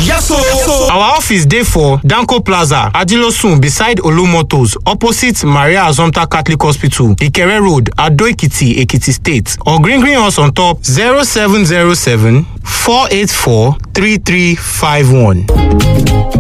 Yes, so. Our office dey for Danko Plaza, Adilosun, beside Olumotos, opposite Maria Azomta Catholic Hospital, Ikere Road, Ado Ekiti, Ekiti State. Or green us on top 0707 484 3351.